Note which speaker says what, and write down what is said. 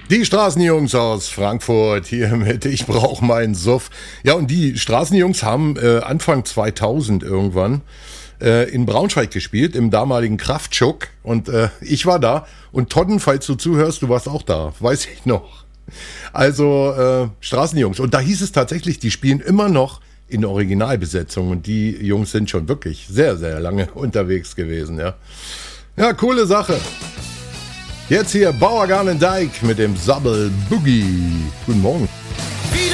Speaker 1: Die Straßenjungs aus Frankfurt hier mit Ich brauch meinen Suff. Ja, und die Straßenjungs haben Anfang 2000 irgendwann in Braunschweig gespielt, im damaligen Kraftschuck. Und ich war da. Und Todden, falls du zuhörst, du warst auch da, weiß ich noch. Also Straßenjungs. Und da hieß es tatsächlich, die spielen immer noch in Originalbesetzung. Und die Jungs sind schon wirklich sehr, sehr lange unterwegs gewesen. Ja, ja, coole Sache. Jetzt hier Bauergarn Dijk mit dem Sabbel Boogie. Guten Morgen.